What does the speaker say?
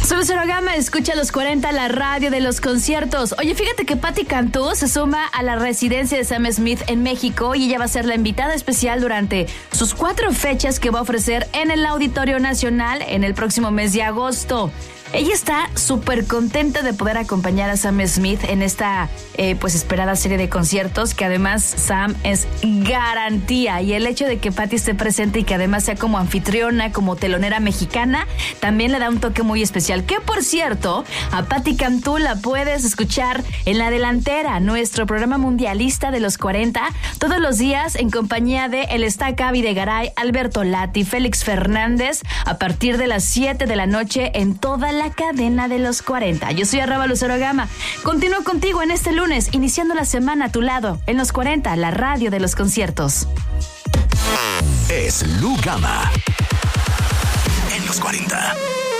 Soy Lucero Gama, escucha los 40, la radio de los conciertos. Oye, fíjate que Patti Cantú se suma a la residencia de Sam Smith en México y ella va a ser la invitada especial durante sus 4 fechas que va a ofrecer en el Auditorio Nacional en el próximo mes de agosto. Ella está súper contenta de poder acompañar a Sam Smith en esta pues esperada serie de conciertos, que además Sam es garantía, y el hecho de que Patti esté presente y que además sea como anfitriona, como telonera mexicana, también le da un toque muy especial. Que por cierto, a Patti Cantú la puedes escuchar en La Delantera, nuestro programa mundialista de los 40, todos los días en compañía de El Estaca, Videgaray, Alberto Lati, Félix Fernández, a partir de las 7 de la noche en toda la cadena de los 40. Yo soy @Lucero Gama. Continúo contigo en este lunes, iniciando la semana a tu lado, en los 40, la radio de los conciertos. Es Lu Gama en los 40.